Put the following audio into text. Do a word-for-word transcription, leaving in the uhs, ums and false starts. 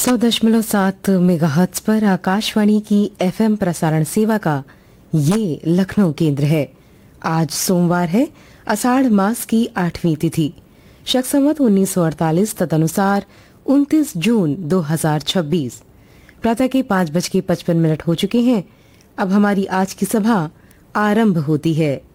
सौ दशमलव सात मेगाहर्ट्ज पर आकाशवाणी की एफएम प्रसारण सेवा का ये लखनऊ केंद्र है। आज सोमवार है, आषाढ़ मास की आठवीं तिथि, शक संवत उन्नीस सौ अड़तालीस तदनुसार उनतीस जून दो हजार छब्बीस। प्रातः के पाँच बज के पचपन मिनट हो चुके हैं। अब हमारी आज की सभा आरंभ होती है।